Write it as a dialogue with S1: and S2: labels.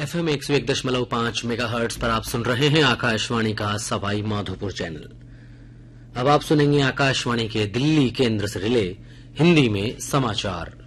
S1: FM 101.5 megahertz पर आप सुन रहे हैं आकाशवाणी का सवाई माधोपुर चैनल। अब आप सुनेंगे आकाशवाणी के दिल्ली केंद्र से रिले हिंदी में समाचार।